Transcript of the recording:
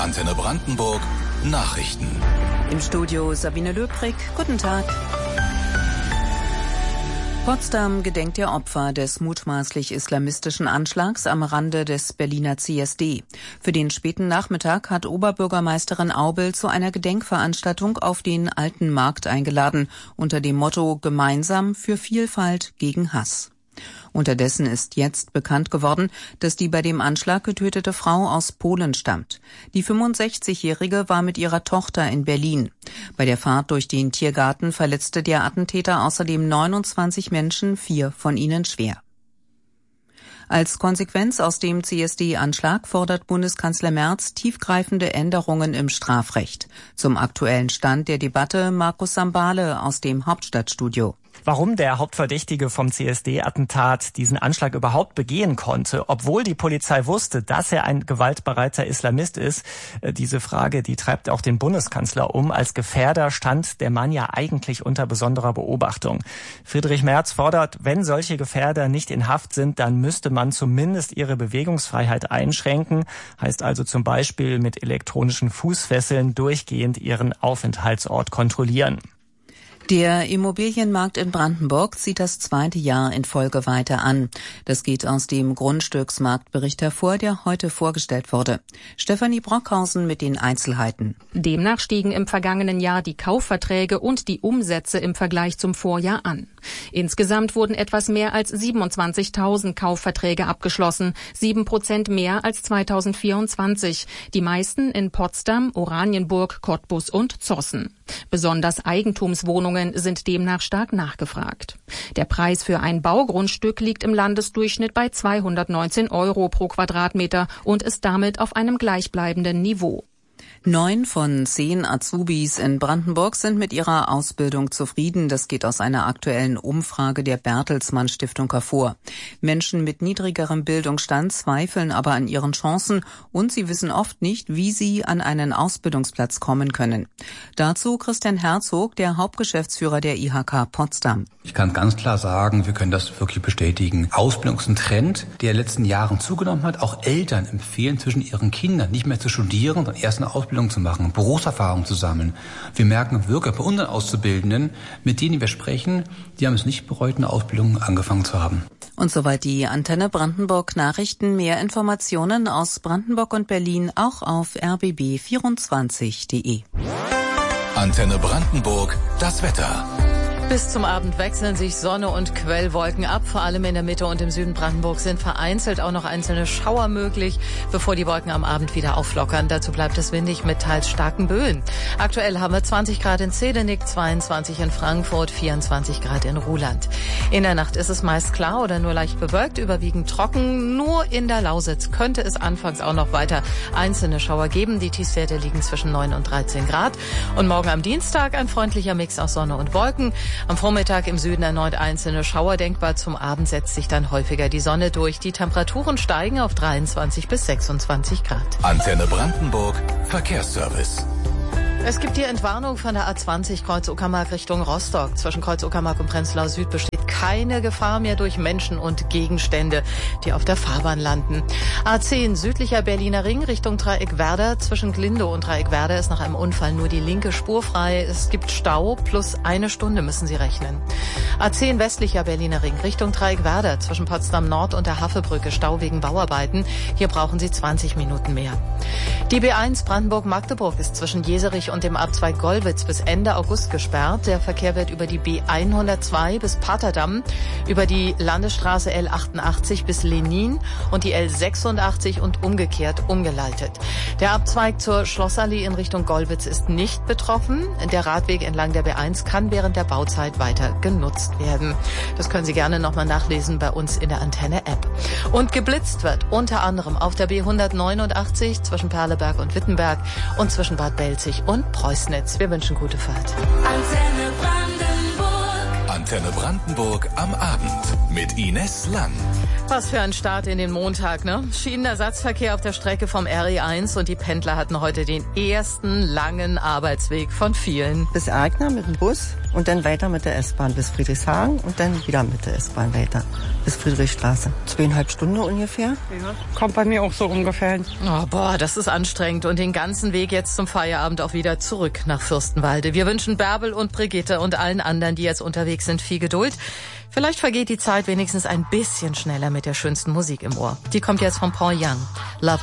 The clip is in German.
Antenne Brandenburg Nachrichten. Im Studio Sabine Löbrig. Guten Tag. Potsdam gedenkt der Opfer des mutmaßlich islamistischen Anschlags am Rande des Berliner CSD. Für den späten Nachmittag hat Oberbürgermeisterin Aubel zu einer Gedenkveranstaltung auf den Alten Markt eingeladen, unter dem Motto Gemeinsam für Vielfalt gegen Hass. Unterdessen ist jetzt bekannt geworden, dass die bei dem Anschlag getötete Frau aus Polen stammt. Die 65-Jährige war mit ihrer Tochter in Berlin. Bei der Fahrt durch den Tiergarten verletzte der Attentäter außerdem 29 Menschen, 4 von ihnen schwer. Als Konsequenz aus dem CSD-Anschlag fordert Bundeskanzler Merz tiefgreifende Änderungen im Strafrecht. Zum aktuellen Stand der Debatte Markus Sambale aus dem Hauptstadtstudio. Warum der Hauptverdächtige vom CSD-Attentat diesen Anschlag überhaupt begehen konnte, obwohl die Polizei wusste, dass er ein gewaltbereiter Islamist ist, diese Frage, die treibt auch den Bundeskanzler um. Als Gefährder stand der Mann ja eigentlich unter besonderer Beobachtung. Friedrich Merz fordert, wenn solche Gefährder nicht in Haft sind, dann müsste man zumindest ihre Bewegungsfreiheit einschränken. Heißt also zum Beispiel mit elektronischen Fußfesseln durchgehend ihren Aufenthaltsort kontrollieren. Der Immobilienmarkt in Brandenburg zieht das 2. Jahr in Folge weiter an. Das geht aus dem Grundstücksmarktbericht hervor, der heute vorgestellt wurde. Stefanie Brockhausen mit den Einzelheiten. Demnach stiegen im vergangenen Jahr die Kaufverträge und die Umsätze im Vergleich zum Vorjahr an. Insgesamt wurden etwas mehr als 27.000 Kaufverträge abgeschlossen, 7% mehr als 2024. Die meisten in Potsdam, Oranienburg, Cottbus und Zossen. Besonders Eigentumswohnungen sind demnach stark nachgefragt. Der Preis für ein Baugrundstück liegt im Landesdurchschnitt bei 219 € pro Quadratmeter und ist damit auf einem gleichbleibenden Niveau. 9 von 10 Azubis in Brandenburg sind mit ihrer Ausbildung zufrieden. Das geht aus einer aktuellen Umfrage der Bertelsmann Stiftung hervor. Menschen mit niedrigerem Bildungsstand zweifeln aber an ihren Chancen und sie wissen oft nicht, wie sie an einen Ausbildungsplatz kommen können. Dazu Christian Herzog, der Hauptgeschäftsführer der IHK Potsdam. Ich kann ganz klar sagen, wir können das wirklich bestätigen. Ausbildung ist ein Trend, der in den letzten Jahren zugenommen hat. Auch Eltern empfehlen zwischen ihren Kindern nicht mehr zu studieren, sondern erst eine Ausbildung zu machen, Berufserfahrung zu sammeln. Wir merken wirklich bei unseren Auszubildenden, mit denen wir sprechen, die haben es nicht bereut, eine Ausbildung angefangen zu haben. Und soweit die Antenne Brandenburg Nachrichten. Mehr Informationen aus Brandenburg und Berlin auch auf rbb24.de. Antenne Brandenburg, das Wetter. Bis zum Abend wechseln sich Sonne und Quellwolken ab. Vor allem in der Mitte und im Süden Brandenburgs sind vereinzelt auch noch einzelne Schauer möglich, bevor die Wolken am Abend wieder auflockern. Dazu bleibt es windig mit teils starken Böen. Aktuell haben wir 20 Grad in Zedenick, 22 in Frankfurt, 24 Grad in Ruhland. In der Nacht ist es meist klar oder nur leicht bewölkt, überwiegend trocken. Nur in der Lausitz könnte es anfangs auch noch weiter einzelne Schauer geben. Die Tiefstwerte liegen zwischen 9 und 13 Grad. Und morgen am Dienstag ein freundlicher Mix aus Sonne und Wolken. Am Vormittag im Süden erneut einzelne Schauer denkbar. Zum Abend setzt sich dann häufiger die Sonne durch. Die Temperaturen steigen auf 23 bis 26 Grad. Antenne Brandenburg Verkehrsservice. Es gibt die Entwarnung von der A20 Kreuz Uckermark Richtung Rostock. Zwischen Kreuz Uckermark und Prenzlau Süd besteht keine Gefahr mehr durch Menschen und Gegenstände, die auf der Fahrbahn landen. A10 südlicher Berliner Ring Richtung Dreieck Werder. Zwischen Glinde und Dreieck Werder ist nach einem Unfall nur die linke Spur frei. Es gibt Stau, plus 1 Stunde müssen Sie rechnen. A10 westlicher Berliner Ring Richtung Dreieck Werder. Zwischen Potsdam Nord und der Haffebrücke Stau wegen Bauarbeiten. Hier brauchen Sie 20 Minuten mehr. Die B1 Brandenburg-Magdeburg ist zwischen Jeserich und dem Abzweig Gollwitz bis Ende August gesperrt. Der Verkehr wird über die B102 bis Paterdamm, über die Landesstraße L88 bis Lenin und die L86 und umgekehrt umgeleitet. Der Abzweig zur Schlossallee in Richtung Gollwitz ist nicht betroffen. Der Radweg entlang der B1 kann während der Bauzeit weiter genutzt werden. Das können Sie gerne nochmal nachlesen bei uns in der Antenne-App. Und geblitzt wird unter anderem auf der B189 zwischen Perleberg und Wittenberg und zwischen Bad Belzig und Preußnitz. Wir wünschen gute Fahrt. Antenne Brandenburg. Antenne Brandenburg am Abend mit Ines Lang. Was für ein Start in den Montag, ne? Schienenersatzverkehr auf der Strecke vom RE1 und die Pendler hatten heute den ersten langen Arbeitsweg von vielen. Bis Erkner mit dem Bus und dann weiter mit der S-Bahn bis Friedrichshagen und dann wieder mit der S-Bahn weiter bis Friedrichstraße. 2,5 Stunden ungefähr. Ja, kommt bei mir auch so ungefähr hin. Oh, boah, das ist anstrengend und den ganzen Weg jetzt zum Feierabend auch wieder zurück nach Fürstenwalde. Wir wünschen Bärbel und Brigitte und allen anderen, die jetzt unterwegs sind, viel Geduld. Vielleicht vergeht die Zeit wenigstens ein bisschen schneller mit der schönsten Musik im Ohr. Die kommt jetzt von Paul Young. Love